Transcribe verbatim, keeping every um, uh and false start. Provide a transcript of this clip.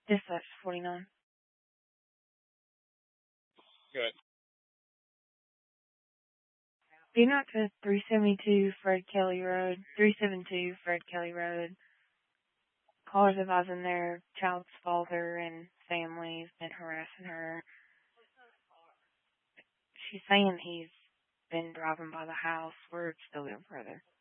Dispatch forty-nine. Good. Being out to three seventy-two Fred Kelly Road, three seventy-two Fred Kelly Road. Callers advising their child's father and family has been harassing her. She's saying he's been driving by the house. We're still going further.